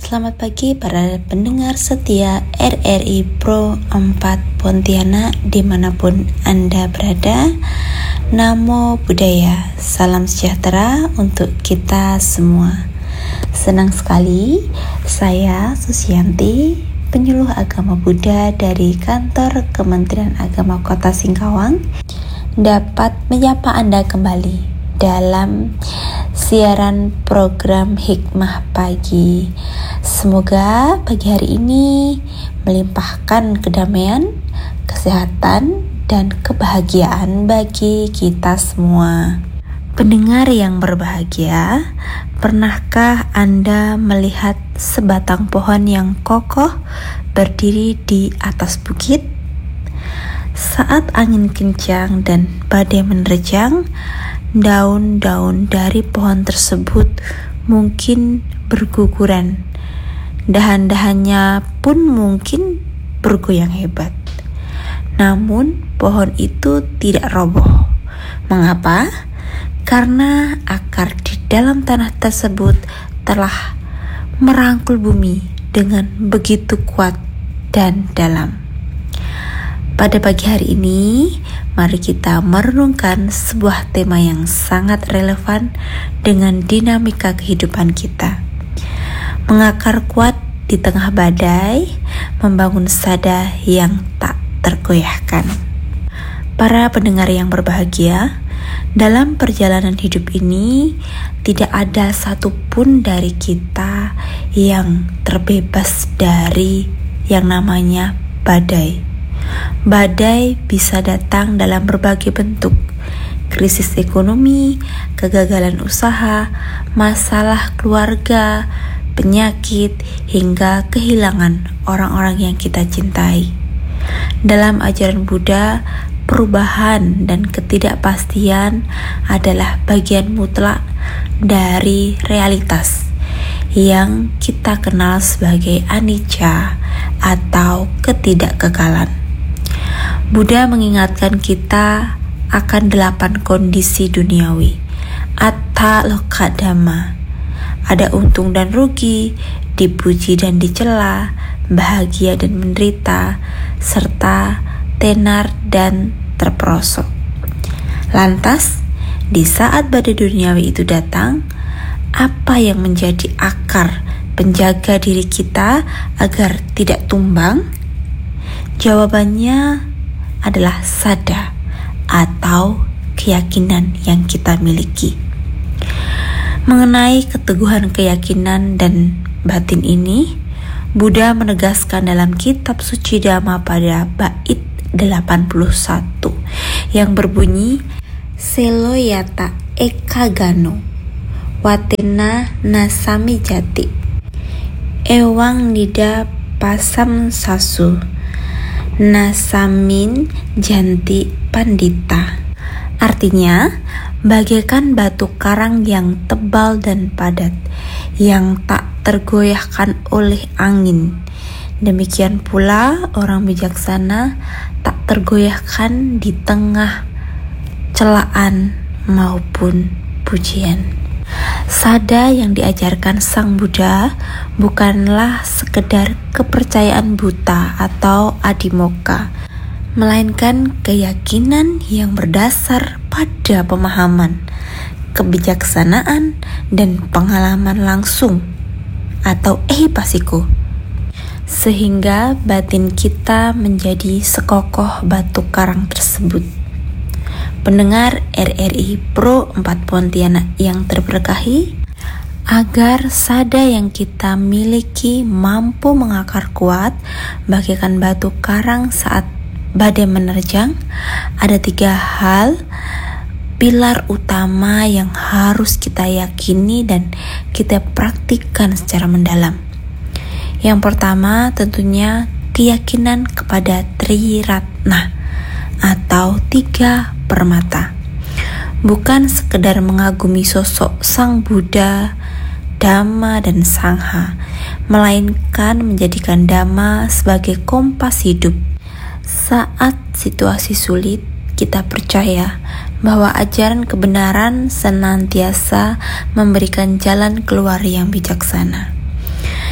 Selamat pagi para pendengar setia RRI Pro 4 Pontianak dimanapun Anda berada. Namo Buddhaya, salam sejahtera untuk kita semua. Senang sekali saya Susianti, penyuluh agama Buddha dari kantor Kementerian Agama Kota Singkawang, dapat menyapa Anda kembali dalam siaran program Hikmah Pagi. Semoga pagi hari ini melimpahkan kedamaian, kesehatan, dan kebahagiaan bagi kita semua. Pendengar yang berbahagia, pernahkah Anda melihat sebatang pohon yang kokoh berdiri di atas bukit? Saat angin kencang dan badai menerjang, daun-daun dari pohon tersebut mungkin berguguran. Dahan-dahannya pun mungkin bergoyang hebat. Namun pohon itu tidak roboh. Mengapa? Karena akar di dalam tanah tersebut telah merangkul bumi dengan begitu kuat dan dalam. Pada pagi hari ini, mari kita merenungkan sebuah tema yang sangat relevan dengan dinamika kehidupan kita. Mengakar kuat di tengah badai, membangun sada yang tak tergoyahkan. Para pendengar yang berbahagia, dalam perjalanan hidup ini tidak ada satupun dari kita yang terbebas dari yang namanya badai. Badai bisa datang dalam berbagai bentuk: krisis ekonomi, kegagalan usaha, masalah keluarga, penyakit, hingga kehilangan orang-orang yang kita cintai. Dalam ajaran Buddha, perubahan dan ketidakpastian adalah bagian mutlak dari realitas yang kita kenal sebagai anicca atau ketidakkekalan. Buddha mengingatkan kita akan 8 kondisi duniawi. Atta loka dhamma. Ada untung dan rugi, dipuji dan dicela, bahagia dan menderita, serta tenar dan terperosok. Lantas, di saat badai duniawi itu datang, apa yang menjadi akar penjaga diri kita agar tidak tumbang? Jawabannya adalah sada atau keyakinan yang kita miliki. Mengenai keteguhan keyakinan dan batin ini, Buddha menegaskan dalam kitab suci Dhamma pada bait 81 yang berbunyi Seloyata ekagano watena nasami jati ewang nida pasam sasu nasamin janti pandita. Artinya, bagaikan batu karang yang tebal dan padat, yang tak tergoyahkan oleh angin. Demikian pula orang bijaksana tak tergoyahkan di tengah celaan maupun pujian. Sada yang diajarkan Sang Buddha bukanlah sekedar kepercayaan buta atau adimoka, melainkan keyakinan yang berdasar pada pemahaman, kebijaksanaan, dan pengalaman langsung atau ehipasiko, sehingga batin kita menjadi sekokoh batu karang tersebut. Pendengar RRI Pro 4 Pontianak yang terberkahi, agar sada yang kita miliki mampu mengakar kuat bagaikan batu karang saat badai menerjang, ada 3 hal pilar utama yang harus kita yakini dan kita praktikkan secara mendalam. Yang pertama tentunya keyakinan kepada Triratna atau 3 permata. Bukan sekedar mengagumi sosok Sang Buddha, Dhamma, dan Sangha, melainkan menjadikan Dhamma sebagai kompas hidup. Saat situasi sulit, kita percaya bahwa ajaran kebenaran senantiasa memberikan jalan keluar yang bijaksana.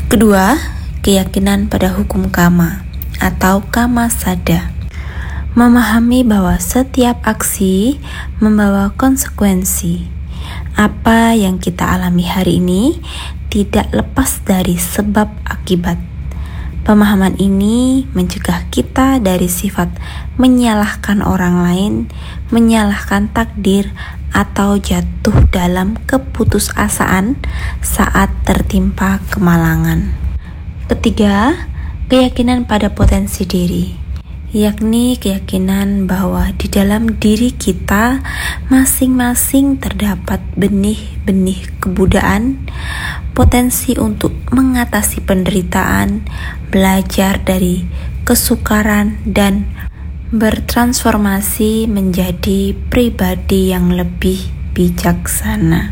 Kedua, keyakinan pada hukum karma atau kama sada. Memahami bahwa setiap aksi membawa konsekuensi. Apa yang kita alami hari ini tidak lepas dari sebab akibat. Pemahaman ini mencegah kita dari sifat menyalahkan orang lain, menyalahkan takdir, atau jatuh dalam keputusasaan saat tertimpa kemalangan. Ketiga, keyakinan pada potensi diri, yakni keyakinan bahwa di dalam diri kita masing-masing terdapat benih-benih kebudayaan, potensi untuk mengatasi penderitaan, belajar dari kesukaran, dan bertransformasi menjadi pribadi yang lebih bijaksana.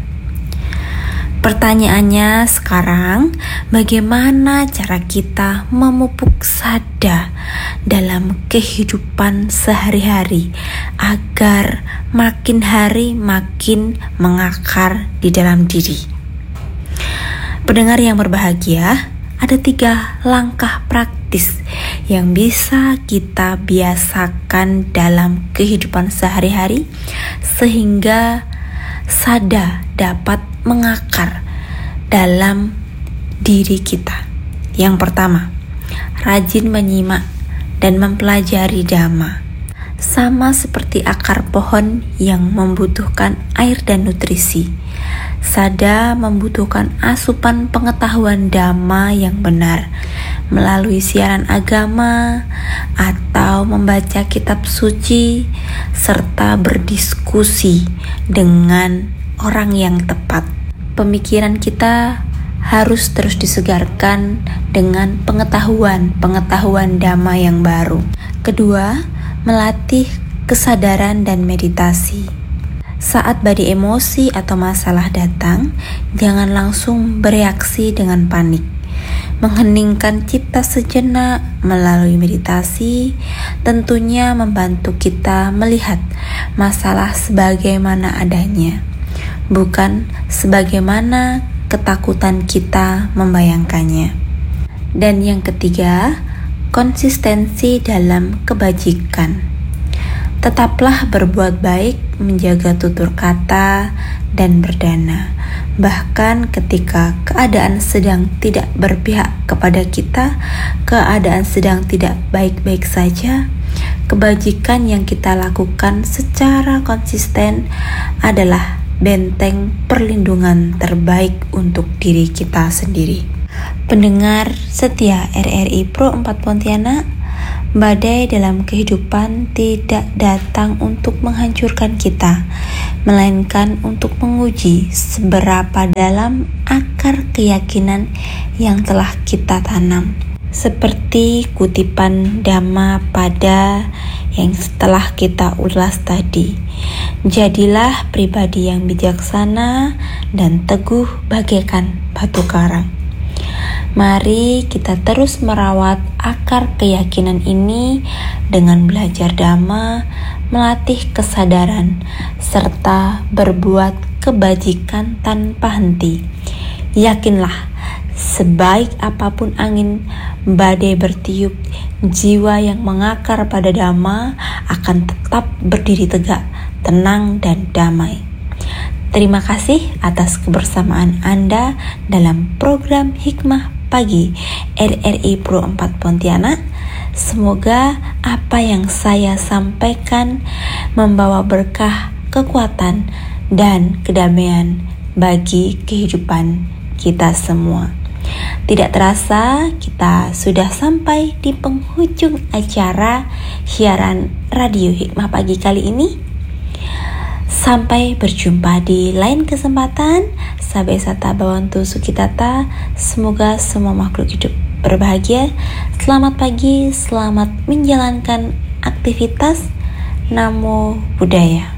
Pertanyaannya sekarang, bagaimana cara kita memupuk sada dalam kehidupan sehari-hari agar makin hari makin mengakar di dalam diri? Pendengar yang berbahagia, ada 3 langkah praktis yang bisa kita biasakan dalam kehidupan sehari-hari sehingga sada dapat mengakar dalam diri kita. Yang pertama, rajin menyimak dan mempelajari dhamma. Sama seperti akar pohon yang membutuhkan air dan nutrisi, sada membutuhkan asupan pengetahuan dhamma yang benar melalui siaran agama atau membaca kitab suci serta berdiskusi dengan orang yang tepat. Pemikiran kita harus terus disegarkan dengan pengetahuan dhamma yang baru. Kedua, melatih kesadaran dan meditasi. Saat badai emosi atau masalah datang, jangan langsung bereaksi dengan panik. Mengheningkan cipta sejenak melalui meditasi tentunya membantu kita melihat masalah sebagaimana adanya, bukan sebagaimana ketakutan kita membayangkannya. Dan yang ketiga, konsistensi dalam kebajikan. Tetaplah berbuat baik, menjaga tutur kata, dan berdana. Bahkan ketika keadaan sedang tidak berpihak kepada kita, keadaan sedang tidak baik-baik saja, kebajikan yang kita lakukan secara konsisten adalah benteng perlindungan terbaik untuk diri kita sendiri. Pendengar setia RRI Pro 4 Pontianak, badai dalam kehidupan tidak datang untuk menghancurkan kita, melainkan untuk menguji seberapa dalam akar keyakinan yang telah kita tanam. Seperti kutipan Dhamma pada yang setelah kita ulas tadi, jadilah pribadi yang bijaksana dan teguh bagaikan batu karang. Mari kita terus merawat akar keyakinan ini dengan belajar dhamma, melatih kesadaran, serta berbuat kebajikan tanpa henti. Yakinlah, sebaik apapun angin badai bertiup, jiwa yang mengakar pada dhamma akan tetap berdiri tegak, tenang, dan damai. Terima kasih atas kebersamaan Anda dalam program Hikmah Pagi RRI Pro 4 Pontianak. Semoga apa yang saya sampaikan membawa berkah, kekuatan, dan kedamaian bagi kehidupan kita semua. Tidak terasa kita sudah sampai di penghujung acara siaran Radio Hikmah Pagi kali ini. Sampai berjumpa di lain kesempatan. Sabe sata bawantu sukitata. Semoga semua makhluk hidup berbahagia. Selamat pagi, selamat menjalankan aktivitas. Namo Buddhaya.